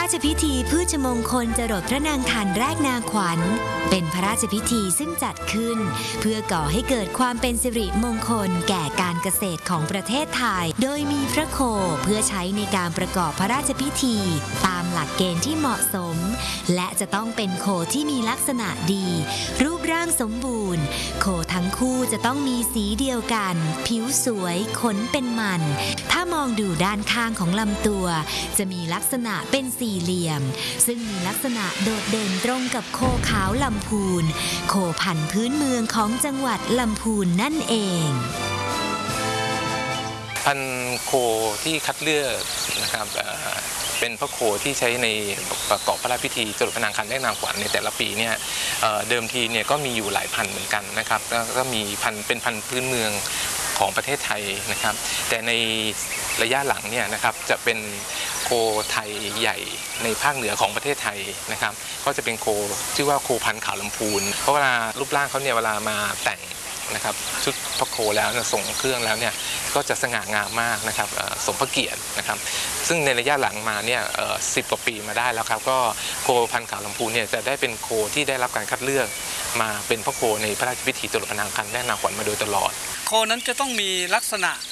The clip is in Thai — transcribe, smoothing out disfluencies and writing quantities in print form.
ราชพิธีพืชมงคลจรดพระนางคันแรกนาขวัญเป็นพระราชพิธีซึ่งจัดขึ้นเพื่อก่อให้เกิดความเป็นสิริมงคลแก่การเกษตรของประเทศไทยโดยมีพระโคเพื่อใช้ในการประกอบพระราชพิธีตามหลักเกณฑ์ที่เหมาะสมและจะต้องเป็นโคที่มีลักษณะดีรูปร่างสมบูรณ์โคทั้งคู่จะต้องมีสีเดียวกันผิวสวยขนเป็นมันถ้ามองดูด้านข้างของลำตัวจะมีลักษณะเป็นสี่เหลี่ยมซึ่งมีลักษณะโดดเด่นตรงกับโคขาวลำพูนโคพันธุ์พื้นเมืองของจังหวัดลำพูนนั่นเองพันธุ์โคที่คัดเลือกนะครับเป็นพระโคที่ใช้ในประกอบพระราชพิธีจรดพระนางคันแรกนาขวัญในแต่ละปีเนี่ยเดิมทีเนี่ยก็มีอยู่หลายพันธุ์เหมือนกันนะครับก็มีเป็นพันธุ์พื้นเมืองของประเทศไทยนะครับแต่ในระยะหลังเนี่ยนะครับจะเป็นโคไทยใหญ่ในภาคเหนือของประเทศไทยนะครับก็จะเป็นโคชื่อว่าโคพันธุ์ขาวลำพูนเพราะเวลารูปร่างเขาเนี่ยเวลามาแต่งนะครับชุดพระโคแล้วส่งเครื่องแล้วเนี่ยก็จะสง่างามมากนะครับสมพระเกียรตินะครับซึ่งในระยะหลังมาเนี่ย10 กว่าปีมาได้แล้วครับก็โคพันธุ์ขาวลำพูนเนี่ยจะได้เป็นโคที่ได้รับการคัดเลือกมาเป็นพระโคในพระราชพิธีจรดพระนางคันแรกนาขวัญมาโดยตลอดโคนั้นจะต้องมีลักษณะ